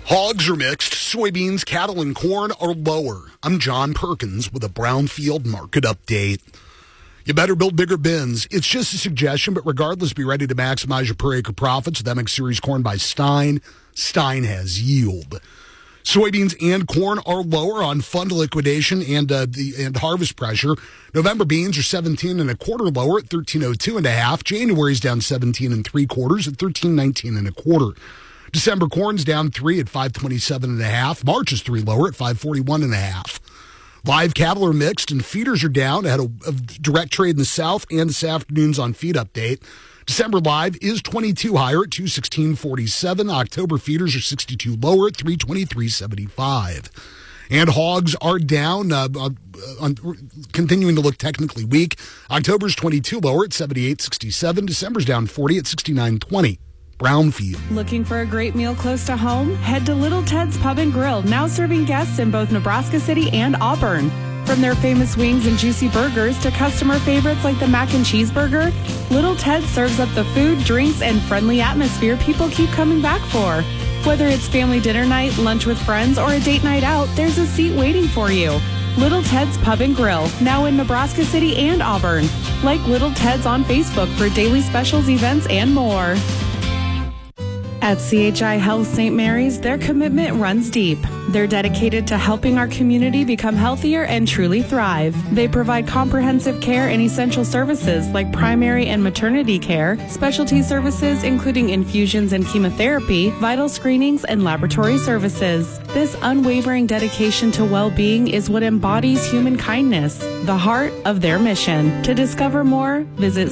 Hogs are mixed. Soybeans, cattle, and corn are lower. I'm John Perkins with a Brownfield market update. You better build bigger bins. It's just a suggestion, but regardless, be ready to maximize your per acre profits with MX Series corn by Stein. Stein has yield. Soybeans and corn are lower on fund liquidation and harvest pressure. November beans are 17 and a quarter lower at 1302 and a half. January's down 17 and 3/4 at 1319 and a quarter. December corn's down 3 at 527 and a half. March is 3 lower at 541 and a half. Live cattle are mixed and feeders are down ahead of direct trade in the south and this afternoon's on feed update. December live is 22 higher at 216.47. October feeders are 62 lower at 323.75. And hogs are down, continuing to look technically weak. October's 22 lower at 78.67. December's down 40 at 69.20. Brownfield. Looking for a great meal close to home? Head to Little Ted's Pub and Grill, now serving guests in both Nebraska City and Auburn. From their famous wings and juicy burgers to customer favorites like the mac and cheese burger, Little Ted serves up the food, drinks, and friendly atmosphere people keep coming back for. Whether it's family dinner night, lunch with friends, or a date night out, there's a seat waiting for you. Little Ted's Pub and Grill, now in Nebraska City and Auburn. Like Little Ted's on Facebook for daily specials, events, and more. At CHI Health St. Mary's, their commitment runs deep. They're dedicated to helping our community become healthier and truly thrive. They provide comprehensive care and essential services like primary and maternity care, specialty services including infusions and chemotherapy, vital screenings, and laboratory services. This unwavering dedication to well-being is what embodies human kindness, the heart of their mission. To discover more, visit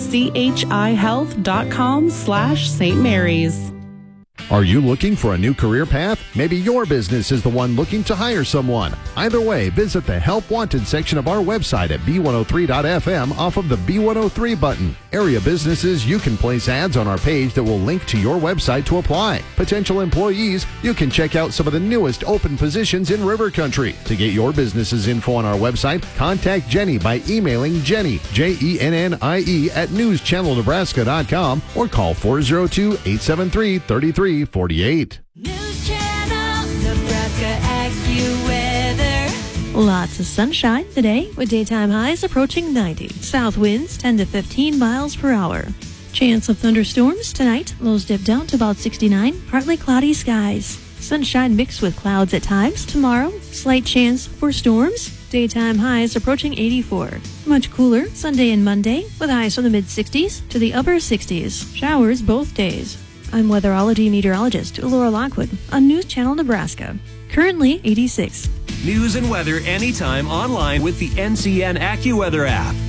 chihealth.com/St. Mary's. Are you looking for a new career path? Maybe your business is the one looking to hire someone. Either way, visit the Help Wanted section of our website at b103.fm off of the B103 button. Area businesses, you can place ads on our page that will link to your website to apply. Potential employees, you can check out some of the newest open positions in River Country. To get your business's info on our website, contact Jenny by emailing Jenny, Jennie, at newschannelnebraska.com or call 402-873-3348. News Channel, Nebraska AccuWeather. Lots of sunshine today with daytime highs approaching 90. South winds 10 to 15 miles per hour. Chance of thunderstorms tonight. Lows dip down to about 69. Partly cloudy skies. Sunshine mixed with clouds at times. Tomorrow, slight chance for storms. Daytime highs approaching 84. Much cooler Sunday and Monday with highs from the mid-60s to the upper 60s. Showers both days. I'm weatherology meteorologist Laura Lockwood on News Channel Nebraska. Currently 86. News and weather anytime online with the NCN AccuWeather app.